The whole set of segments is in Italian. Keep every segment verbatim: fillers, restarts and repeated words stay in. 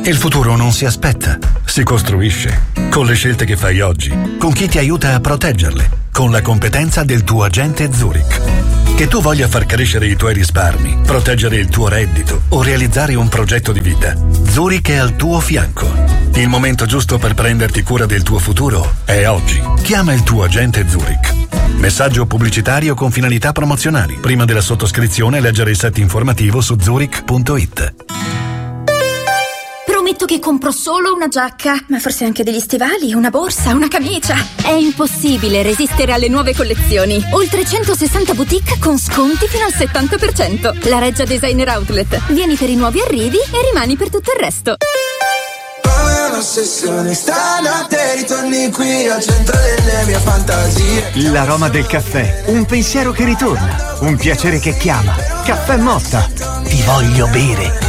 Il futuro non si aspetta, si costruisce. Con le scelte che fai oggi, con chi ti aiuta a proteggerle, con la competenza del tuo agente Zurich. Che tu voglia far crescere i tuoi risparmi, proteggere il tuo reddito o realizzare un progetto di vita, Zurich è al tuo fianco. Il momento giusto per prenderti cura del tuo futuro è oggi. Chiama il tuo agente Zurich. Messaggio pubblicitario con finalità promozionali. Prima della sottoscrizione leggere il set informativo su zurich punto it. Prometto che compro solo una giacca, ma forse anche degli stivali, una borsa, una camicia. È impossibile resistere alle nuove collezioni. Oltre centosessanta boutique con sconti fino al settanta per cento. La Reggia Designer Outlet. Vieni per i nuovi arrivi e rimani per tutto il resto. Un'ossessione, stanotte ritorni qui al centro delle mie fantasie. L'aroma del caffè, un pensiero che ritorna, un piacere che chiama. Caffè Motta, ti voglio bere.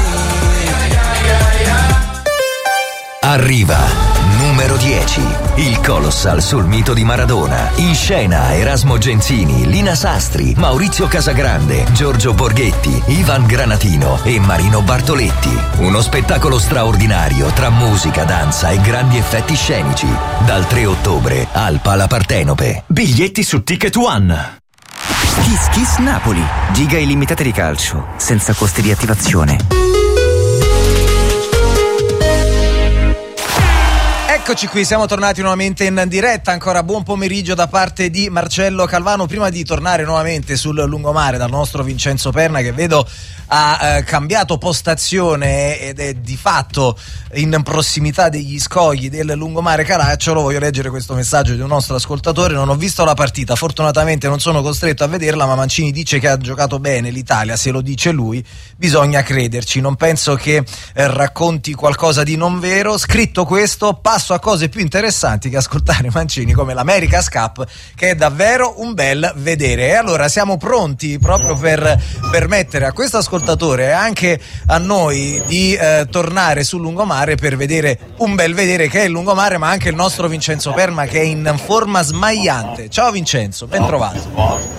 Arriva numero dieci, il Colossal sul mito di Maradona. In scena Erasmo Genzini, Lina Sastri, Maurizio Casagrande, Giorgio Borghetti, Ivan Granatino e Marino Bartoletti. Uno spettacolo straordinario tra musica, danza e grandi effetti scenici. Dal tre ottobre al Pala Partenope. Biglietti su Ticket One. Kiss Kiss Napoli. Giga illimitate di calcio, senza costi di attivazione. Eccoci qui, siamo tornati nuovamente in diretta, ancora buon pomeriggio da parte di Marcello Calvano. Prima di tornare nuovamente sul lungomare dal nostro Vincenzo Perna, che vedo ha eh, cambiato postazione ed è di fatto in prossimità degli scogli del lungomare Caracciolo, voglio leggere questo messaggio di un nostro ascoltatore. Non ho visto la partita, fortunatamente non sono costretto a vederla, ma Mancini dice che ha giocato bene l'Italia, se lo dice lui bisogna crederci, non penso che eh, racconti qualcosa di non vero. Scritto questo, passo a cose più interessanti che ascoltare Mancini, come l'America's Cup, che è davvero un bel vedere. E allora siamo pronti proprio per permettere a questo ascoltatore e anche a noi di eh, tornare sul lungomare per vedere un bel vedere che è il lungomare, ma anche il nostro Vincenzo Perna che è in forma smagliante. Ciao Vincenzo, ben trovato.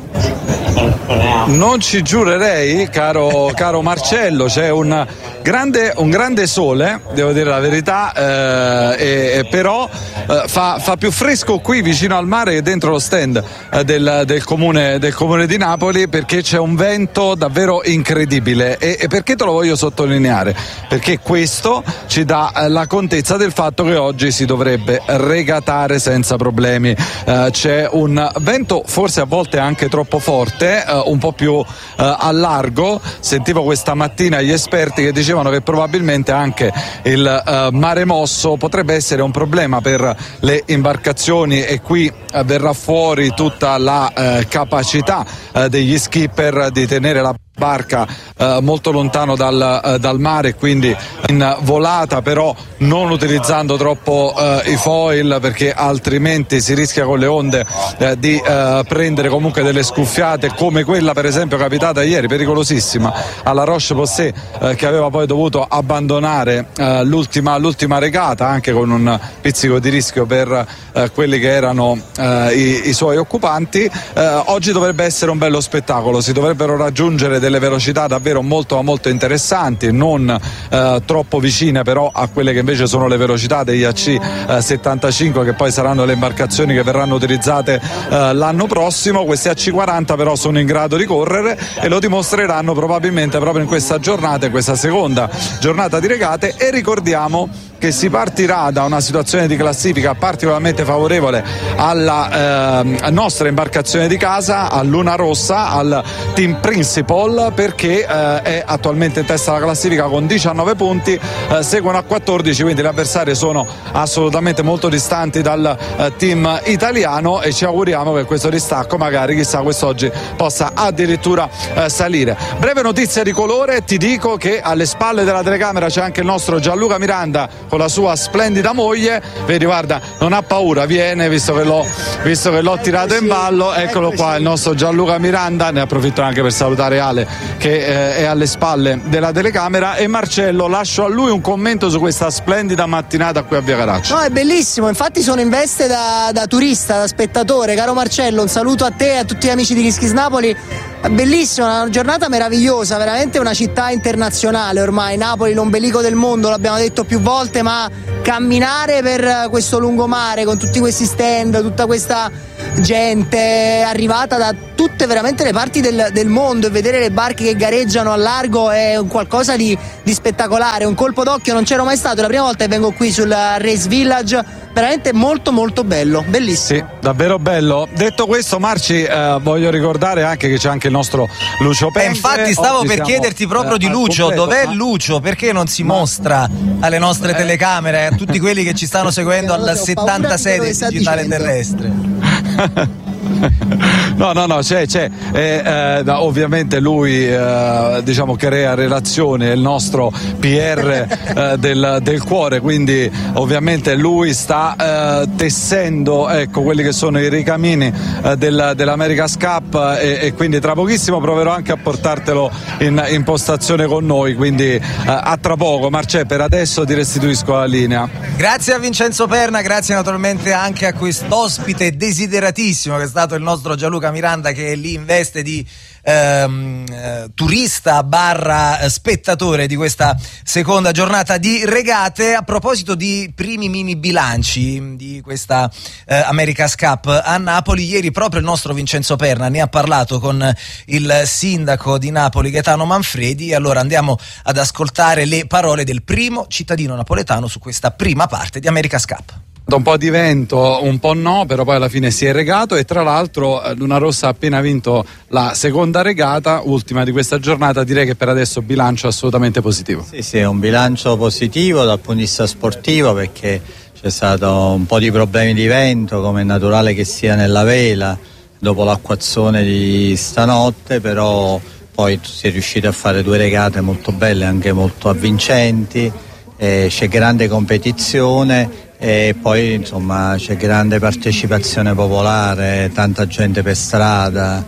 Non ci giurerei, caro, caro Marcello, c'è un grande, un grande sole, devo dire la verità, eh, e, però eh, fa, fa più fresco qui vicino al mare che dentro lo stand eh, del, del, comune, del comune di Napoli, perché c'è un vento davvero incredibile. E, e perché te lo voglio sottolineare? Perché questo ci dà eh, la contezza del fatto che oggi si dovrebbe regatare senza problemi. Eh, c'è un vento forse a volte anche troppo forte, eh, un po' più eh, a largo. Sentivo questa mattina gli esperti che dicevano che probabilmente anche il eh, mare mosso potrebbe essere un problema per le imbarcazioni, e qui eh, verrà fuori tutta la eh, capacità eh, degli skipper di tenere la barca eh, molto lontano dal, eh, dal mare, quindi in volata, però non utilizzando troppo eh, i foil, perché altrimenti si rischia con le onde eh, di eh, prendere comunque delle scuffiate come quella per esempio capitata ieri, pericolosissima, alla Roche-Posay, eh, che aveva poi dovuto abbandonare eh, l'ultima, l'ultima regata, anche con un pizzico di rischio per eh, quelli che erano eh, i, i suoi occupanti. Eh, oggi dovrebbe essere un bello spettacolo, si dovrebbero raggiungere delle velocità davvero molto molto interessanti, non eh, troppo vicine però a quelle che invece sono le velocità degli A C settantacinque, che poi saranno le imbarcazioni che verranno utilizzate eh, l'anno prossimo. Questi A C quaranta però sono in grado di correre e lo dimostreranno probabilmente proprio in questa giornata, in questa seconda giornata di regate. E ricordiamo che si partirà da una situazione di classifica particolarmente favorevole alla eh, nostra imbarcazione di casa, a Luna Rossa, al Team Principal, perché eh, è attualmente in testa alla classifica con diciannove punti, eh, seguono a quattordici, quindi gli avversari sono assolutamente molto distanti dal eh, team italiano, e ci auguriamo che questo distacco magari, chissà, quest'oggi possa addirittura eh, salire. Breve notizia di colore, ti dico che alle spalle della telecamera c'è anche il nostro Gianluca Miranda con la sua splendida moglie. Vedi, guarda, non ha paura, viene, visto che l'ho, visto che l'ho tirato in ballo. Eccolo qua, il nostro Gianluca Miranda. Ne approfitto anche per salutare Ale, che eh, è alle spalle della telecamera. E Marcello, lascio a lui un commento su questa splendida mattinata qui a Via Caracciolo. No, è bellissimo, infatti sono in veste da, da turista, da spettatore. Caro Marcello, un saluto a te e a tutti gli amici di Kiss Kiss Napoli. Bellissima, una giornata meravigliosa, veramente una città internazionale ormai. Napoli, l'ombelico del mondo, l'abbiamo detto più volte, ma camminare per questo lungomare con tutti questi stand, tutta questa gente arrivata da tutte veramente le parti del, del mondo, e vedere le barche che gareggiano al largo è un qualcosa di, di spettacolare, un colpo d'occhio, non c'ero mai stato, è la prima volta che vengo qui sul Race Village, veramente molto molto bello, bellissimo. Sì, davvero bello. Detto questo, Marci, eh, voglio ricordare anche che c'è anche il nostro Lucio Pente. Eh, infatti stavo Oggi per siamo, chiederti proprio eh, di Lucio, completo, dov'è ma... Lucio? Perché non si mostra alle nostre telecamere, a tutti quelli che ci stanno seguendo al settantasei del digitale terrestre? No, no, no, c'è, c'è. Eh, eh, ovviamente lui eh, diciamo crea relazione, è il nostro P R eh, del, del cuore, quindi ovviamente lui sta eh, tessendo, ecco, quelli che sono i ricamini eh, del, dell'America's Cup, e, e quindi tra pochissimo proverò anche a portartelo in, in postazione con noi, quindi eh, a tra poco. Marcè, per adesso ti restituisco la linea. Grazie a Vincenzo Perna, grazie naturalmente anche a quest'ospite desideratissimo che è stato il nostro Gianluca Miranda, che è lì in veste di ehm, eh, turista barra spettatore di questa seconda giornata di regate. A proposito di primi mini bilanci di questa eh, America's Cup a Napoli, ieri proprio il nostro Vincenzo Perna ne ha parlato con il sindaco di Napoli Gaetano Manfredi. Allora andiamo ad ascoltare le parole del primo cittadino napoletano su questa prima parte di America's Cup. Un po' di vento, un po' no, però poi alla fine si è regato, e tra l'altro Luna Rossa ha appena vinto la seconda regata, ultima di questa giornata. Direi che per adesso bilancio assolutamente positivo. Sì, sì, è un bilancio positivo dal punto di vista sportivo, perché c'è stato un po' di problemi di vento, come è naturale che sia nella vela, dopo l'acquazzone di stanotte, però poi si è riusciti a fare due regate molto belle, anche molto avvincenti, eh, c'è grande competizione. E poi insomma c'è grande partecipazione popolare, tanta gente per strada,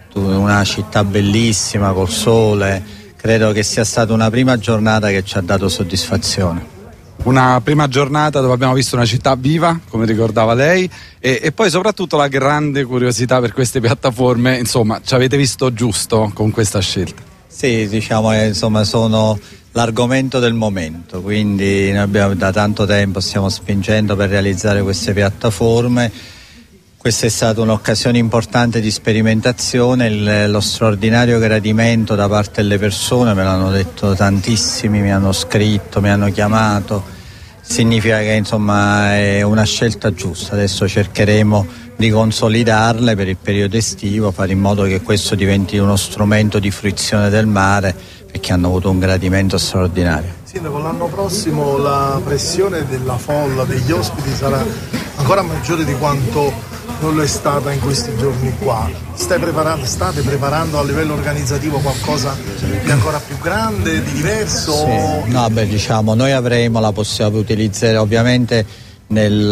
una città bellissima col sole. Credo che sia stata una prima giornata che ci ha dato soddisfazione. Una prima giornata dove abbiamo visto una città viva, come ricordava lei, e, e poi soprattutto la grande curiosità per queste piattaforme. Insomma, ci avete visto giusto con questa scelta? Sì, diciamo eh, insomma sono l'argomento del momento, quindi noi abbiamo, da tanto tempo stiamo spingendo per realizzare queste piattaforme. Questa è stata un'occasione importante di sperimentazione, il, lo straordinario gradimento da parte delle persone, me l'hanno detto tantissimi, mi hanno scritto, mi hanno chiamato, significa che insomma è una scelta giusta. Adesso cercheremo di consolidarle per il periodo estivo, fare in modo che questo diventi uno strumento di fruizione del mare, perché hanno avuto un gradimento straordinario. Sindaco, l'anno prossimo la pressione della folla, degli ospiti, sarà ancora maggiore di quanto non lo è stata in questi giorni qua. Stai preparando, state preparando a livello organizzativo qualcosa di ancora più grande, di diverso? Sì. No, beh, diciamo, noi avremo la possibilità di utilizzare ovviamente nel,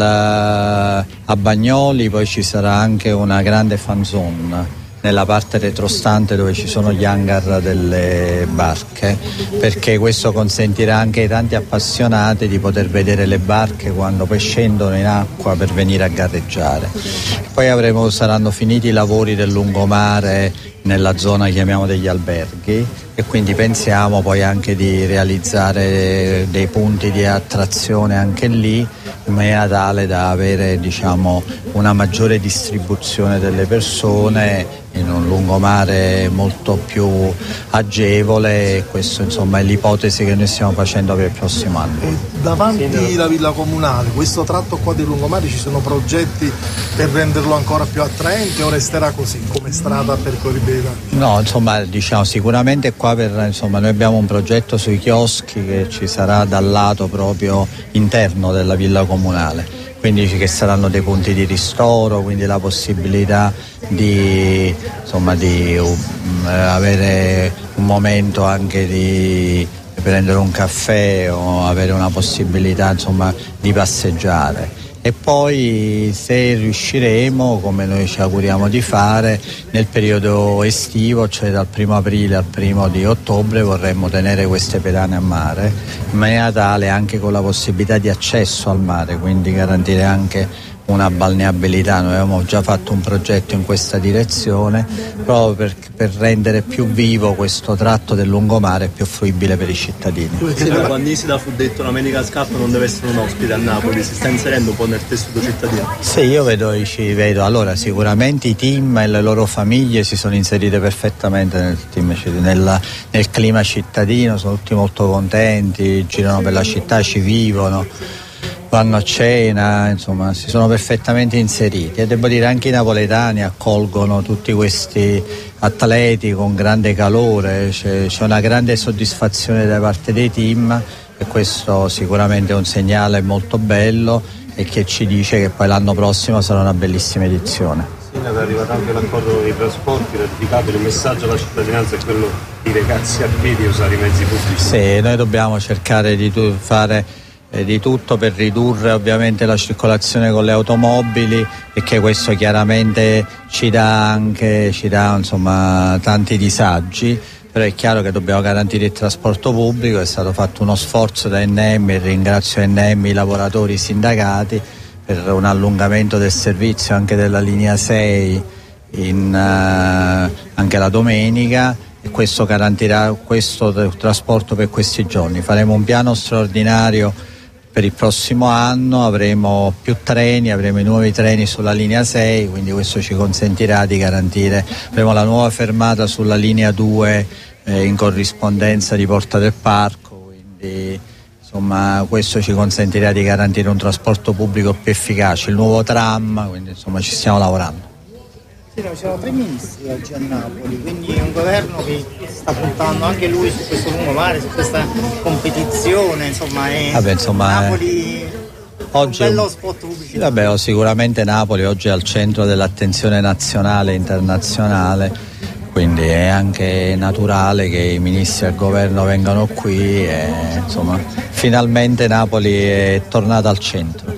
a Bagnoli, poi ci sarà anche una grande fan zone nella parte retrostante dove ci sono gli hangar delle barche, perché questo consentirà anche ai tanti appassionati di poter vedere le barche quando poi scendono in acqua per venire a gareggiare. Poi avremo, saranno finiti i lavori del lungomare nella zona, chiamiamo, degli alberghi, e quindi pensiamo poi anche di realizzare dei punti di attrazione anche lì, in maniera tale da avere, diciamo, una maggiore distribuzione delle persone in un lungomare molto più agevole, e questo insomma è l'ipotesi che noi stiamo facendo per il prossimo anno. E davanti la villa comunale, questo tratto qua di lungomare, ci sono progetti per renderlo ancora più attraente o resterà così come strada percorribile? No, insomma, diciamo sicuramente qua per, insomma, noi abbiamo un progetto sui chioschi che ci sarà dal lato proprio interno della villa comunale, quindi che saranno dei punti di ristoro, quindi la possibilità di, insomma, di um, avere un momento anche di prendere un caffè o avere una possibilità, insomma, di passeggiare. E poi, se riusciremo, come noi ci auguriamo di fare, nel periodo estivo, cioè dal primo aprile al primo di ottobre, vorremmo tenere queste pedane a mare, in maniera tale, anche con la possibilità di accesso al mare, quindi garantire anche una balneabilità. Noi avevamo già fatto un progetto in questa direzione proprio per, per rendere più vivo questo tratto del lungomare, più fruibile per i cittadini. Sì, quando Isida fu detto Domenica Scarpa non deve essere un ospite a Napoli, si sta inserendo un po' nel tessuto cittadino? Sì, io vedo, ci vedo. Allora sicuramente i team e le loro famiglie si sono inserite perfettamente nel, team, nel, nel clima cittadino, sono tutti molto contenti, girano per la città, ci vivono, vanno a cena, insomma si sono perfettamente inseriti, e devo dire anche i napoletani accolgono tutti questi atleti con grande calore, c'è, c'è una grande soddisfazione da parte dei team, e questo sicuramente è un segnale molto bello e che ci dice che poi l'anno prossimo sarà una bellissima edizione. Sindaco, è arrivato anche l'accordo dei trasporti, ratificabile, il messaggio alla cittadinanza è quello di recarsi a piedi e usare i mezzi pubblici. Sì, noi dobbiamo cercare di fare di tutto per ridurre ovviamente la circolazione con le automobili, e che questo chiaramente ci dà anche ci dà insomma tanti disagi, però è chiaro che dobbiamo garantire il trasporto pubblico. È stato fatto uno sforzo da N M, ringrazio N M, i lavoratori, i sindacati, per un allungamento del servizio anche della linea sei in, uh, anche la domenica, e questo garantirà questo trasporto per questi giorni. Faremo un piano straordinario per il prossimo anno, avremo più treni, avremo i nuovi treni sulla linea sei, quindi questo ci consentirà di garantire. Avremo la nuova fermata sulla linea due eh, in corrispondenza di Porta del Parco, quindi insomma questo ci consentirà di garantire un trasporto pubblico più efficace, il nuovo tram, quindi insomma ci stiamo lavorando. Sì, no, ci sono tre ministri oggi a Napoli, quindi un governo che sta puntando anche lui su questo lungomare, su questa competizione, insomma, è vabbè, insomma, Napoli oggi un bello spot pubblicitario. Vabbè, sicuramente Napoli oggi è al centro dell'attenzione nazionale e internazionale, quindi è anche naturale che i ministri al governo vengano qui e insomma finalmente Napoli è tornata al centro.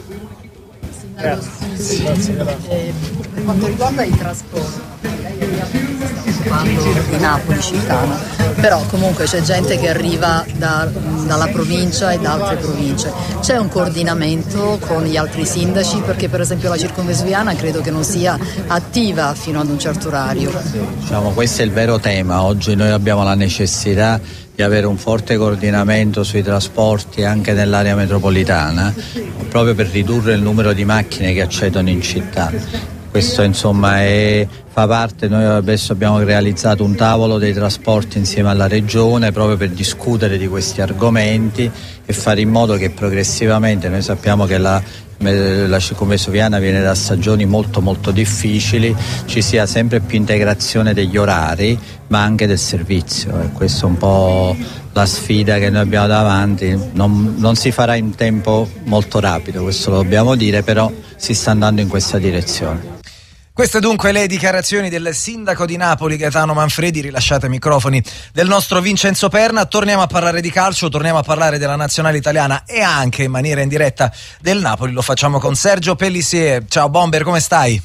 Grazie. Sì, grazie, grazie. Per quanto riguarda i trasporti, lei sta occupando di Napoli città, però comunque c'è gente che arriva da, dalla provincia e da altre province. C'è un coordinamento con gli altri sindaci, perché per esempio la circonvesuviana credo che non sia attiva fino ad un certo orario. Diciamo, questo è il vero tema. Oggi noi abbiamo la necessità di avere un forte coordinamento sui trasporti anche nell'area metropolitana, proprio per ridurre il numero di macchine che accedono in città. Questo insomma è, fa parte, noi adesso abbiamo realizzato un tavolo dei trasporti insieme alla Regione proprio per discutere di questi argomenti e fare in modo che progressivamente, noi sappiamo che la la circonvesuviana viene da stagioni molto molto difficili, ci sia sempre più integrazione degli orari ma anche del servizio, e questa è un po' la sfida che noi abbiamo davanti. Non, non si farà in tempo molto rapido, questo lo dobbiamo dire, però si sta andando in questa direzione. Queste dunque le dichiarazioni del sindaco di Napoli Gaetano Manfredi, rilasciate ai microfoni del nostro Vincenzo Perna. Torniamo a parlare di calcio, torniamo a parlare della nazionale italiana e anche in maniera indiretta del Napoli. Lo facciamo con Sergio Pellissier. Ciao Bomber, come stai?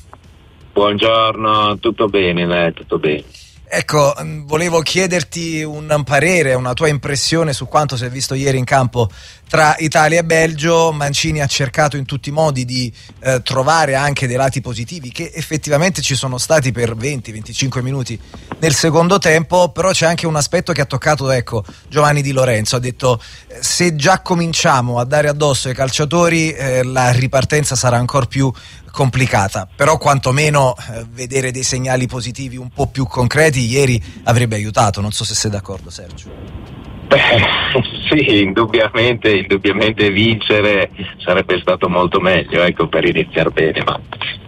Buongiorno, tutto bene, eh, tutto bene. Ecco, volevo chiederti un parere, una tua impressione su quanto si è visto ieri in campo tra Italia e Belgio. Mancini ha cercato in tutti i modi di eh, trovare anche dei lati positivi, che effettivamente ci sono stati per venti venticinque minuti nel secondo tempo, però c'è anche un aspetto che ha toccato, ecco, Giovanni Di Lorenzo. Ha detto eh, se già cominciamo a dare addosso ai calciatori eh, la ripartenza sarà ancora più complicata, però quantomeno eh, vedere dei segnali positivi un po' più concreti ieri avrebbe aiutato. Non so se sei d'accordo, Sergio. Beh, sì, indubbiamente, indubbiamente vincere sarebbe stato molto meglio, ecco, per iniziare bene, ma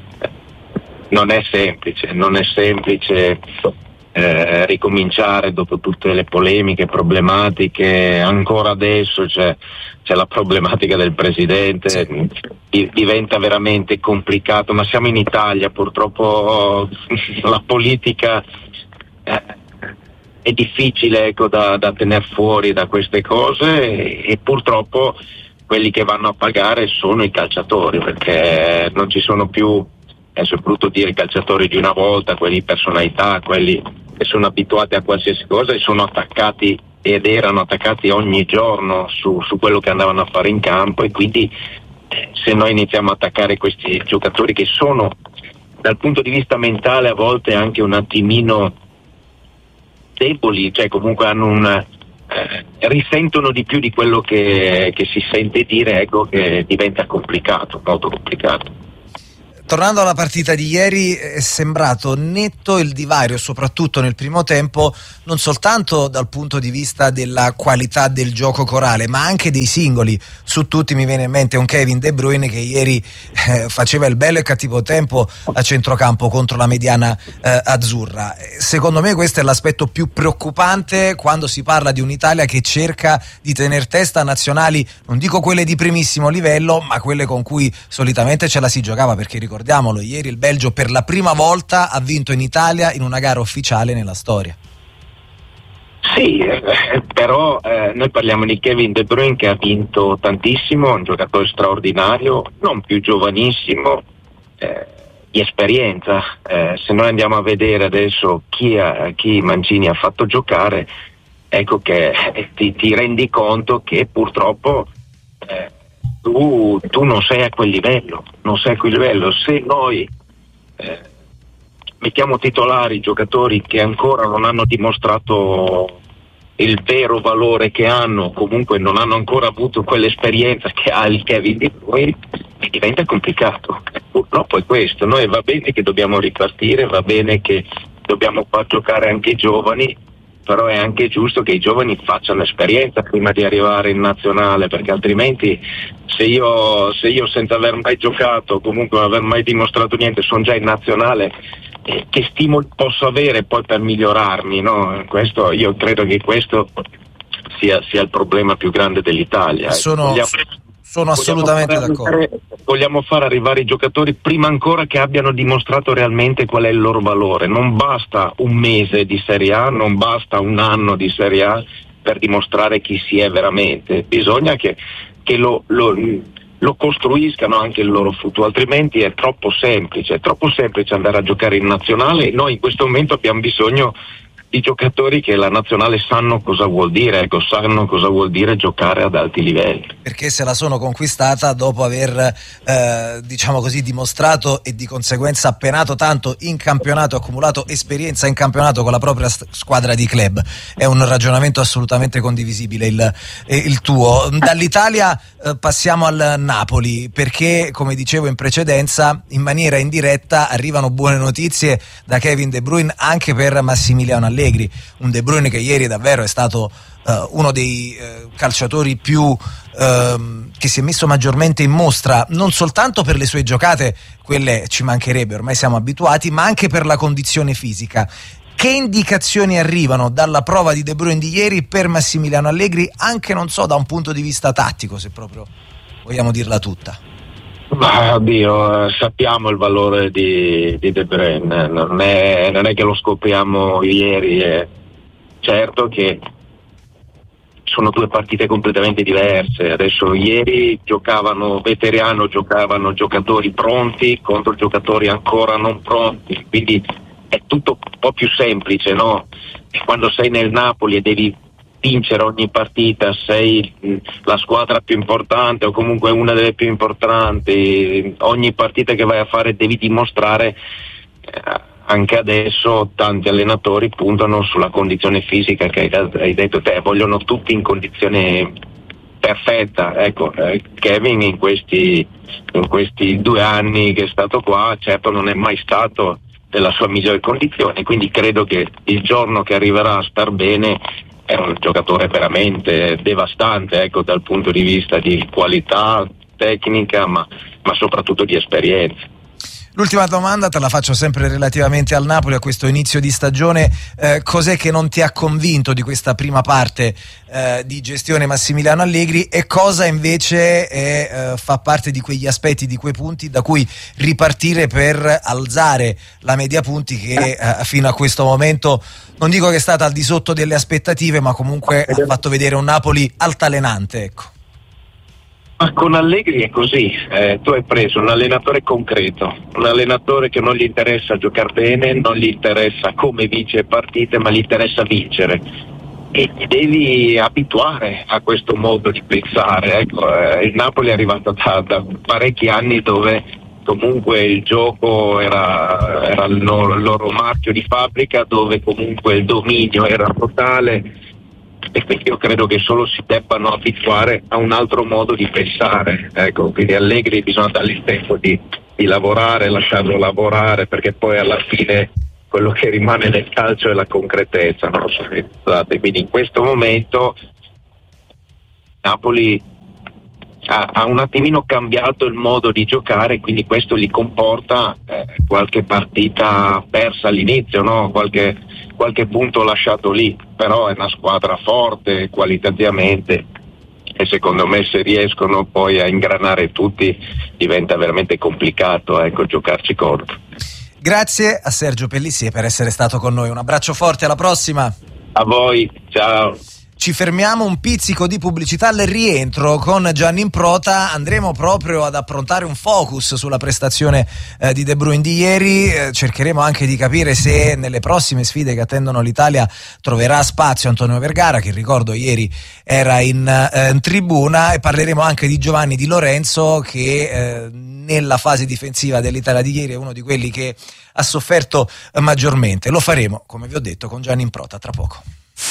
non è semplice, non è semplice eh, ricominciare dopo tutte le polemiche, problematiche. Ancora adesso c'è, c'è la problematica del presidente, diventa veramente complicato, ma siamo in Italia, purtroppo la politica eh, è difficile, ecco, da, da tener fuori da queste cose, e, e purtroppo quelli che vanno a pagare sono i calciatori, perché non ci sono più, è brutto dire, i calciatori di una volta, quelli di personalità, quelli che sono abituati a qualsiasi cosa e sono attaccati ed erano attaccati ogni giorno su, su quello che andavano a fare in campo, e quindi se noi iniziamo a attaccare questi giocatori che sono dal punto di vista mentale a volte anche un attimino deboli, cioè comunque hanno un eh, risentono di più di quello che, che si sente dire, ecco che diventa complicato, molto complicato. Tornando alla partita di ieri, è sembrato netto il divario, soprattutto nel primo tempo, non soltanto dal punto di vista della qualità del gioco corale, ma anche dei singoli. Su tutti mi viene in mente un Kevin De Bruyne che ieri eh, faceva il bello e cattivo tempo a centrocampo contro la mediana eh, azzurra. Secondo me questo è l'aspetto più preoccupante quando si parla di un'Italia che cerca di tener testa a nazionali, non dico quelle di primissimo livello, ma quelle con cui solitamente ce la si giocava, perché ricordiamo Ricordiamolo, ieri il Belgio per la prima volta ha vinto in Italia in una gara ufficiale nella storia. Sì, eh, però eh, noi parliamo di Kevin De Bruyne che ha vinto tantissimo, un giocatore straordinario, non più giovanissimo, eh, di esperienza. Eh, se noi andiamo a vedere adesso chi, ha, chi Mancini ha fatto giocare, ecco che eh, ti, ti rendi conto che purtroppo eh, Tu, tu non sei a quel livello, non sei a quel livello. Se noi eh, mettiamo titolari giocatori che ancora non hanno dimostrato il vero valore che hanno, comunque non hanno ancora avuto quell'esperienza che ha il Kevin De Bruyne, diventa complicato. Purtroppo è questo. Noi va bene che dobbiamo ripartire, va bene che dobbiamo far giocare anche i giovani, però è anche giusto che i giovani facciano esperienza prima di arrivare in nazionale, perché altrimenti se io, se io senza aver mai giocato, comunque non aver mai dimostrato niente, sono già in nazionale, eh, che stimoli posso avere poi per migliorarmi, no? Questo, io credo che questo sia, sia il problema più grande dell'Italia. Sono, vogliamo, sono assolutamente vogliamo d'accordo. Arrivare, vogliamo far arrivare i giocatori prima ancora che abbiano dimostrato realmente qual è il loro valore. Non basta un mese di Serie A, non basta un anno di Serie A per dimostrare chi si è veramente. Bisogna che, che lo, lo, lo costruiscano anche il loro futuro, altrimenti è troppo semplice, è troppo semplice andare a giocare in nazionale. Noi in questo momento abbiamo bisogno di giocatori che la nazionale sanno cosa vuol dire, ecco, sanno cosa vuol dire giocare ad alti livelli. Perché se la sono conquistata dopo aver, eh, diciamo così, dimostrato e di conseguenza appenato tanto in campionato, accumulato esperienza in campionato con la propria squadra di club. È un ragionamento assolutamente condivisibile il, il tuo. Dall'Italia eh, passiamo al Napoli, perché come dicevo in precedenza, in maniera indiretta arrivano buone notizie da Kevin De Bruyne anche per Massimiliano Allegri. Un De Bruyne che ieri davvero è stato uh, uno dei uh, calciatori più uh, che si è messo maggiormente in mostra, non soltanto per le sue giocate, quelle ci mancherebbe, ormai siamo abituati, ma anche per la condizione fisica. Che indicazioni arrivano dalla prova di De Bruyne di ieri per Massimiliano Allegri, anche non so da un punto di vista tattico, se proprio vogliamo dirla tutta? Ma oddio, eh, sappiamo il valore di, di De Bruyne, non è, non è che lo scopriamo ieri, è certo che sono due partite completamente diverse. Adesso ieri giocavano veterano, giocavano giocatori pronti contro giocatori ancora non pronti, quindi è tutto un po' più semplice, no? Quando sei nel Napoli e devi vincere ogni partita, sei la squadra più importante o comunque una delle più importanti, ogni partita che vai a fare devi dimostrare, eh, anche adesso tanti allenatori puntano sulla condizione fisica che hai detto te, vogliono tutti in condizione perfetta. Ecco, eh, Kevin in questi, in questi due anni che è stato qua, certo non è mai stato nella sua migliore condizione, quindi credo che il giorno che arriverà a star bene è un giocatore veramente devastante, ecco, dal punto di vista di qualità tecnica, ma, ma soprattutto di esperienza. L'ultima domanda te la faccio sempre relativamente al Napoli, a questo inizio di stagione. Eh, cos'è che non ti ha convinto di questa prima parte eh, di gestione Massimiliano Allegri, e cosa invece è, eh, fa parte di quegli aspetti, di quei punti da cui ripartire per alzare la media punti che eh, fino a questo momento, non dico che è stata al di sotto delle aspettative, ma comunque ha fatto vedere un Napoli altalenante, ecco. Ma con Allegri è così, eh, tu hai preso un allenatore concreto, un allenatore che non gli interessa giocare bene, non gli interessa come vince partite, ma gli interessa vincere. e ti devi abituare a questo modo di pensare. Ecco, eh, il Napoli è arrivato da, da parecchi anni dove comunque il gioco era, era il loro, il loro marchio di fabbrica, dove comunque il dominio era totale, e quindi io credo che solo si debbano abituare a un altro modo di pensare. Ecco, quindi Allegri bisogna dargli il tempo di, di lavorare, lasciarlo lavorare, perché poi alla fine quello che rimane nel calcio è la concretezza, no? Quindi in questo momento Napoli ha, ha un attimino cambiato il modo di giocare, quindi questo gli comporta eh, qualche partita persa all'inizio, no? qualche, qualche punto lasciato lì, però è una squadra forte qualitativamente, e secondo me se riescono poi a ingranare tutti diventa veramente complicato, ecco, giocarci contro. Grazie a Sergio Pellissier per essere stato con noi. Un abbraccio forte, alla prossima. A voi, ciao. Ci fermiamo un pizzico di pubblicità. Al rientro con Gianni Improta andremo proprio ad approntare un focus sulla prestazione eh, di De Bruyne di ieri. Eh, cercheremo anche di capire se nelle prossime sfide che attendono l'Italia troverà spazio Antonio Vergara, che ricordo ieri era in, eh, in tribuna, e parleremo anche di Giovanni Di Lorenzo, che eh, nella fase difensiva dell'Italia di ieri è uno di quelli che ha sofferto eh, maggiormente. Lo faremo, come vi ho detto, con Gianni Improta tra poco.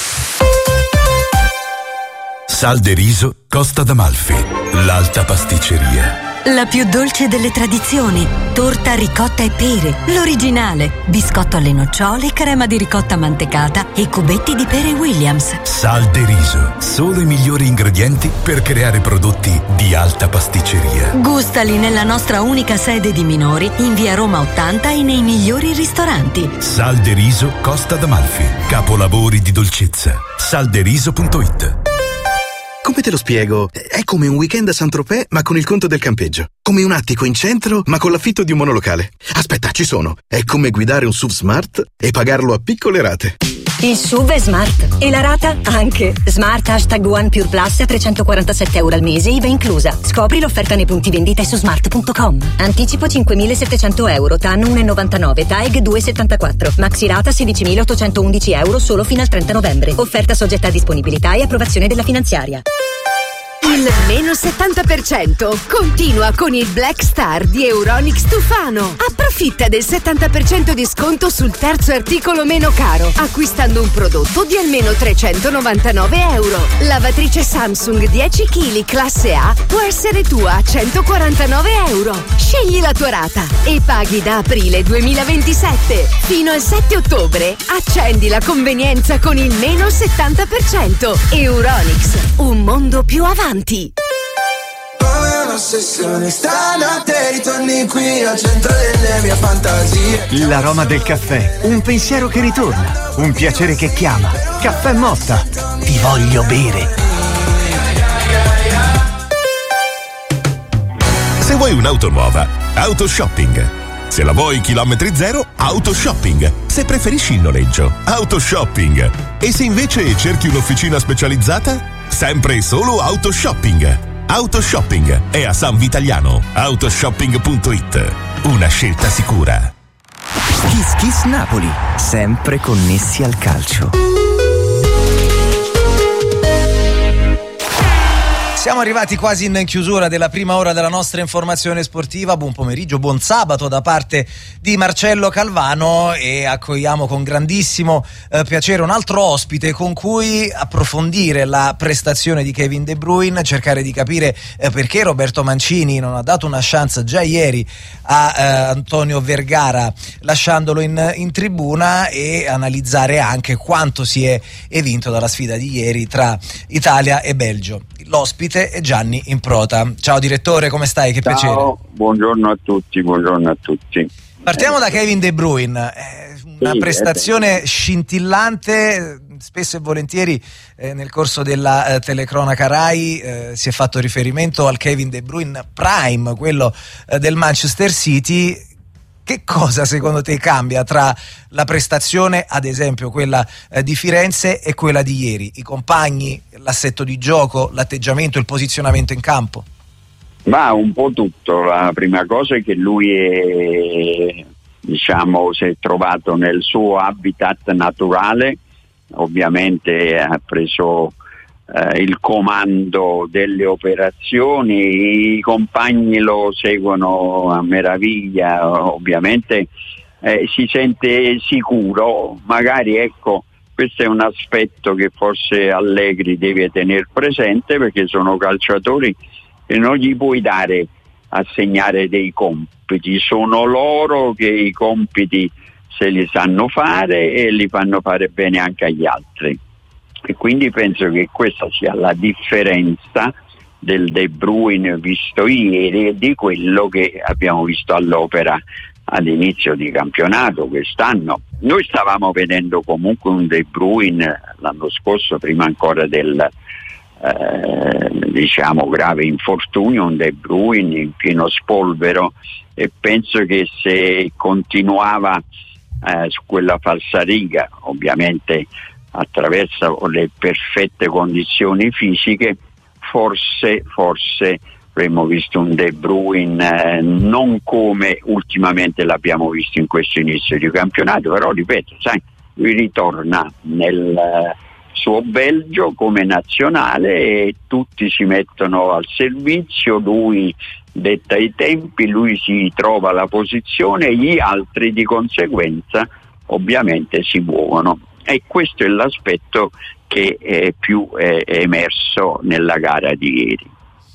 Sal de Riso Costa d'Amalfi, l'alta pasticceria. La più dolce delle tradizioni, torta ricotta e pere, l'originale, biscotto alle nocciole, crema di ricotta mantecata e cubetti di pere Williams. Sal de Riso, solo i migliori ingredienti per creare prodotti di alta pasticceria. Gustali nella nostra unica sede di Minori, in via Roma ottanta e nei migliori ristoranti. Sal de Riso Costa d'Amalfi, capolavori di dolcezza. salderiso punto it. Come te lo spiego? È come un weekend a Saint-Tropez ma con il conto del campeggio. Come un attico in centro ma con l'affitto di un monolocale. Aspetta, ci sono. È come guidare un S U V Smart e pagarlo a piccole rate. Il S U V è smart e la rata anche. Smart hashtag One Pure Plus a trecentoquarantasette euro al mese, I V A inclusa. Scopri l'offerta nei punti vendita e su smart punto com. Anticipo cinquemilasettecento euro, T A N uno virgola novantanove, T A E G due virgola settantaquattro. Maxi rata sedicimilaottocentoundici euro solo fino al trenta novembre. Offerta soggetta a disponibilità e approvazione della finanziaria. Il meno settanta per cento continua con il Black Star di Euronics Tufano. Approfitta del settanta per cento di sconto sul terzo articolo meno caro, acquistando un prodotto di almeno trecentonovantanove euro. Lavatrice Samsung dieci chilogrammi classe A può essere tua a centoquarantanove euro. Scegli la tua rata e paghi da aprile duemilaventisette. Fino al sette ottobre accendi la convenienza con il meno settanta per cento. Euronics, un mondo più avanti. Come un'ossessione, stanotte ritorni qui al centro delle mie fantasie. L'aroma del caffè, un pensiero che ritorna, un piacere che chiama. Caffè Motta, ti voglio bere. Se vuoi un'auto nuova, Autoshopping. Se la vuoi chilometri zero, Autoshopping. Se preferisci il noleggio, Autoshopping. E se invece cerchi un'officina specializzata, sempre e solo Autoshopping. Autoshopping è a San Vitaliano. Autoshopping punto it. Una scelta sicura. Kiss Kiss Napoli, sempre connessi al calcio. Siamo arrivati quasi in chiusura della prima ora della nostra informazione sportiva. Buon pomeriggio, buon sabato da parte di Marcello Calvano, e accogliamo con grandissimo eh, piacere un altro ospite con cui approfondire la prestazione di Kevin De Bruyne, cercare di capire eh, perché Roberto Mancini non ha dato una chance già ieri a eh, Antonio Vergara lasciandolo in, in tribuna, e analizzare anche quanto si è evinto dalla sfida di ieri tra Italia e Belgio. L'ospite è Gianni Improta. Ciao direttore, come stai? Che Ciao, piacere. Buongiorno a tutti, buongiorno a tutti. Partiamo da Kevin De Bruyne. Eh, una sì, prestazione scintillante. Spesso e volentieri eh, nel corso della eh, telecronaca Rai eh, si è fatto riferimento al Kevin De Bruyne Prime, quello eh, del Manchester City. Che cosa secondo te cambia tra la prestazione, ad esempio quella eh, di Firenze, e quella di ieri? I compagni, l'assetto di gioco, l'atteggiamento, il posizionamento in campo? Ma un po' tutto. La prima cosa è che lui è, diciamo, si è trovato nel suo habitat naturale, ovviamente ha preso eh, il comando delle operazioni, i compagni lo seguono a meraviglia, ovviamente eh, si sente sicuro, magari ecco questo è un aspetto che forse Allegri deve tenere presente, perché sono calciatori che non gli puoi dare assegnare dei compiti, sono loro che i compiti se li sanno fare e li fanno fare bene anche agli altri, e quindi penso che questa sia la differenza del De Bruyne visto ieri e di quello che abbiamo visto all'opera all'inizio di campionato quest'anno. Noi stavamo vedendo comunque un De Bruyne l'anno scorso, prima ancora del eh, diciamo grave infortunio, un De Bruyne in pieno spolvero, e penso che se continuava eh, su quella falsariga, ovviamente attraverso le perfette condizioni fisiche, forse forse avremmo visto un De Bruyne eh, non come ultimamente l'abbiamo visto in questo inizio di campionato, però ripeto, sai, lui ritorna nel eh, suo Belgio come nazionale e tutti si mettono al servizio, lui detta i tempi, lui si trova la posizione, gli altri di conseguenza ovviamente si muovono, e questo è l'aspetto che è più è emerso nella gara di ieri.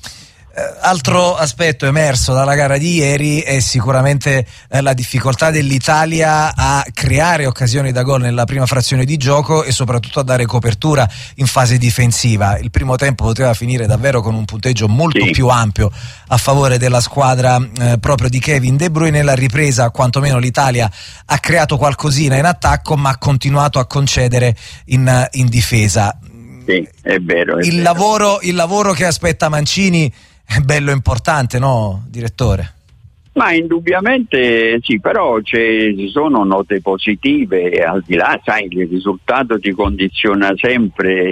Altro aspetto emerso dalla gara di ieri è sicuramente eh, la difficoltà dell'Italia a creare occasioni da gol nella prima frazione di gioco e soprattutto a dare copertura in fase difensiva. Il primo tempo poteva finire davvero con un punteggio molto sì. più ampio a favore della squadra eh, proprio di Kevin De Bruyne. Nella ripresa quantomeno l'Italia ha creato qualcosina in attacco, ma ha continuato a concedere in, in difesa. Sì, è vero. È il, vero. Lavoro, il lavoro che aspetta Mancini è bello importante, no, direttore? Ma indubbiamente sì, però c'è, ci sono note positive, al di là, sai, il risultato ti condiziona sempre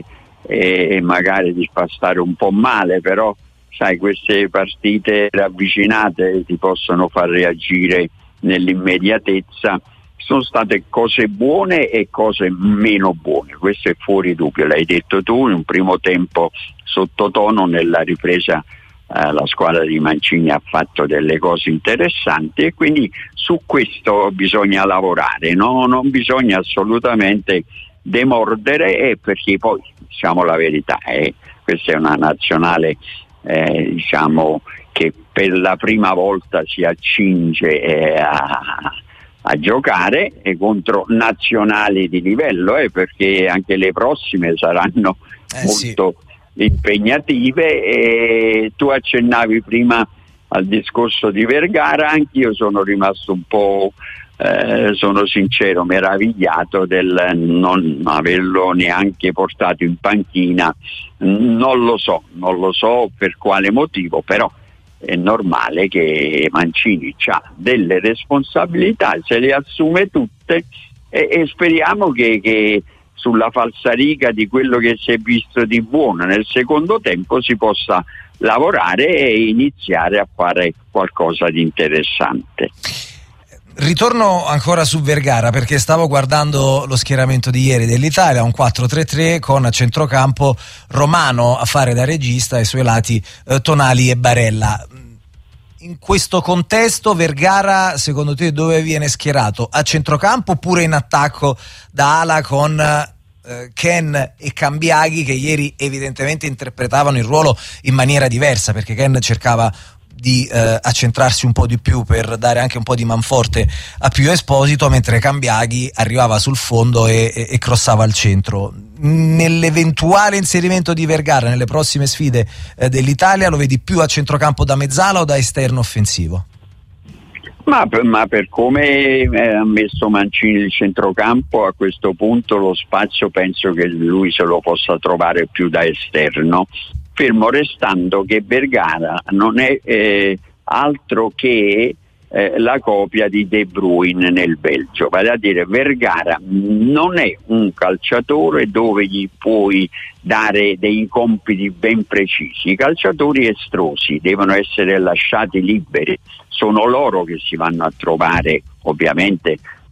e magari ti fa stare un po' male, però sai, queste partite ravvicinate ti possono far reagire nell'immediatezza. Sono state cose buone e cose meno buone, questo è fuori dubbio, l'hai detto tu, in un primo tempo sottotono, nella ripresa Uh, la squadra di Mancini ha fatto delle cose interessanti e quindi su questo bisogna lavorare, no? Non bisogna assolutamente demordere, eh, perché poi diciamo la verità, eh, questa è una nazionale eh, diciamo che per la prima volta si accinge eh, a, a giocare e contro nazionali di livello, eh, perché anche le prossime saranno eh, molto sì. impegnative. E tu accennavi prima al discorso di Vergara, anch'io sono rimasto un po' eh, sono sincero meravigliato del non averlo neanche portato in panchina, non lo so non lo so per quale motivo, però è normale che Mancini ha delle responsabilità, se le assume tutte e, e speriamo che, che sulla falsariga di quello che si è visto di buono nel secondo tempo si possa lavorare e iniziare a fare qualcosa di interessante. Ritorno ancora su Vergara, perché stavo guardando lo schieramento di ieri dell'Italia, un quattro tre tre con a centrocampo Romano a fare da regista e ai suoi lati eh, Tonali e Barella. In questo contesto Vergara secondo te dove viene schierato? A centrocampo oppure in attacco da ala con eh, Ken e Cambiaghi, che ieri evidentemente interpretavano il ruolo in maniera diversa, perché Ken cercava di eh, accentrarsi un po' di più per dare anche un po' di manforte a Pio Esposito, mentre Cambiaghi arrivava sul fondo e, e, e crossava al centro. Nell'eventuale inserimento di Vergara nelle prossime sfide eh, dell'Italia lo vedi più a centrocampo da mezzala o da esterno offensivo? Ma per, ma per come ha messo Mancini il centrocampo, a questo punto lo spazio penso che lui se lo possa trovare più da esterno, fermo restando che Vergara non è eh, altro che eh, la copia di De Bruyne nel Belgio, vale a dire Vergara non è un calciatore dove gli puoi dare dei compiti ben precisi. I calciatori estrosi devono essere lasciati liberi, sono loro che si vanno a trovare ovviamente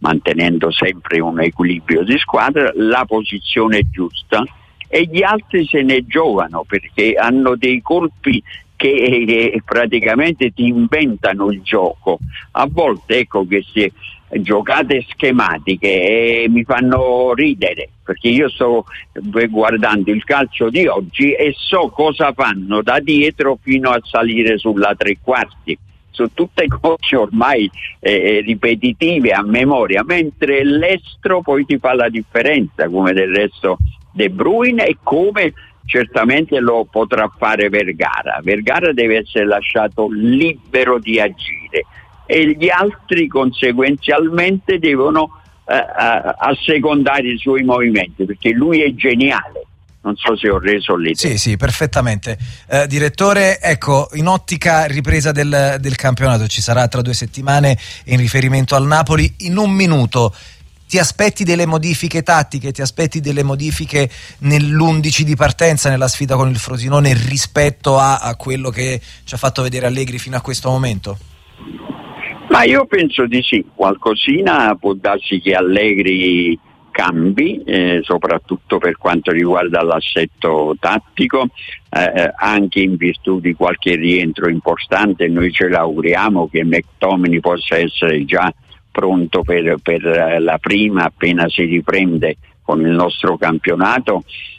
mantenendo sempre un equilibrio di squadra, la posizione giusta, e gli altri se ne giocano perché hanno dei colpi che, che praticamente ti inventano il gioco. A volte ecco che si giocate schematiche e mi fanno ridere, perché io sto guardando il calcio di oggi e so cosa fanno da dietro fino a salire sulla tre quarti. Sono tutte cose ormai eh, ripetitive a memoria, mentre l'estero poi ti fa la differenza, come del resto De Bruyne e come certamente lo potrà fare Vergara. Vergara deve essere lasciato libero di agire e gli altri conseguenzialmente devono eh, assecondare i suoi movimenti, perché lui è geniale. Non so se ho reso l'idea. Sì, sì, perfettamente. Eh, direttore, ecco, in ottica ripresa del, del campionato, ci sarà tra due settimane in riferimento al Napoli, in un minuto ti aspetti delle modifiche tattiche, ti aspetti delle modifiche nell'undici di partenza nella sfida con il Frosinone rispetto a, a quello che ci ha fatto vedere Allegri fino a questo momento? Ma io penso di sì, qualcosina può darsi che Allegri cambi, eh, soprattutto per quanto riguarda l'assetto tattico, eh, anche in virtù di qualche rientro importante. Noi ce l'auguriamo che McTominay possa essere già pronto per, per la prima appena si riprende con il nostro campionato.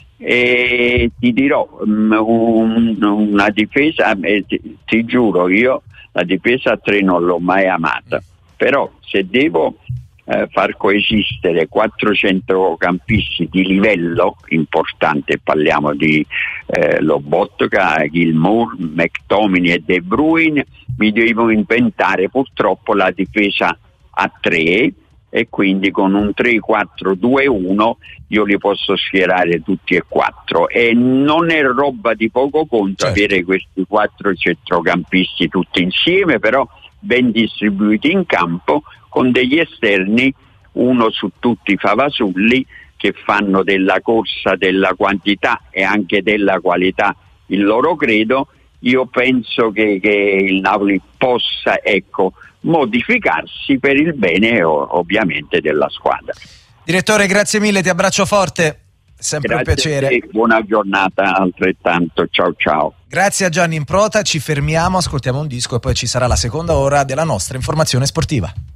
E ti dirò, un, una difesa, eh, ti, ti giuro, io la difesa a tre non l'ho mai amata, però se devo eh, far coesistere quattro centrocampisti di livello importante, parliamo di eh, Lobotka, Gilmour, McTominay e De Bruyne, mi devo inventare purtroppo la difesa a tre, e quindi con un tre quattro due uno io li posso schierare tutti e quattro, e non è roba di poco conto, certo, avere questi quattro centrocampisti tutti insieme, però ben distribuiti in campo, con degli esterni, uno su tutti i Favasulli, che fanno della corsa, della quantità e anche della qualità il loro credo. Io penso che, che il Napoli possa, ecco, modificarsi per il bene ovviamente della squadra. Direttore, grazie mille, ti abbraccio forte, sempre grazie un piacere. E buona giornata altrettanto, ciao ciao. Grazie a Gianni Improta, ci fermiamo, ascoltiamo un disco e poi ci sarà la seconda ora della nostra informazione sportiva.